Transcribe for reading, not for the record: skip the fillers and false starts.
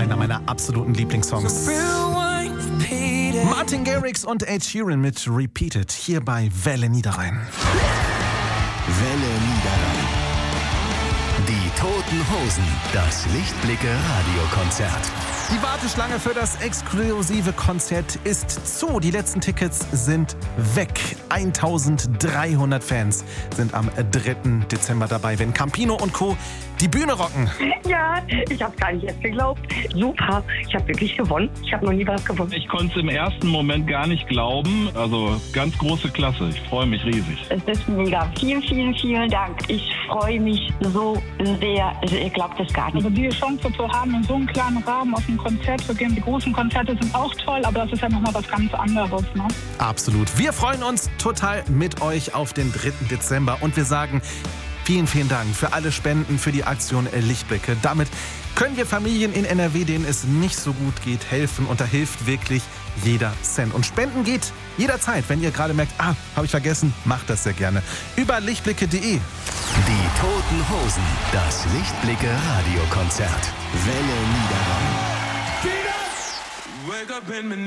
einer meiner absoluten Lieblingssongs. Martin Garrix und Ed Sheeran mit Repeated hier bei Welle Niederrhein. Welle Niederrhein. Die Toten Hosen, das Lichtblicke-Radiokonzert. Die Warteschlange für das exklusive Konzert ist zu. Die letzten Tickets sind weg. 1300 Fans sind am 3. Dezember dabei, wenn Campino und Co. die Bühne rocken. Ja, ich habe gar nicht erst geglaubt. Super, ich habe wirklich gewonnen. Ich habe noch nie was gewonnen. Ich konnte es im ersten Moment gar nicht glauben. Also ganz große Klasse. Ich freue mich riesig. Es ist mega. Vielen, vielen, vielen Dank. Ich freue mich so sehr. Also ihr glaubt es gar nicht. Also die Chance zu haben, in so einem kleinen Rahmen auf ein Konzert zu gehen. Die großen Konzerte sind auch toll, aber das ist ja nochmal was ganz anderes. Ne? Absolut. Wir freuen uns total mit euch auf den 3. Dezember und wir sagen vielen, vielen Dank für alle Spenden für die Aktion Lichtblicke. Damit können wir Familien in NRW, denen es nicht so gut geht, helfen. Und da hilft wirklich jeder Cent. Und Spenden geht jederzeit. Wenn ihr gerade merkt, habe ich vergessen, macht das sehr gerne. Über lichtblicke.de. Die Toten Hosen, das Lichtblicke-Radiokonzert. Welle Niederrhein.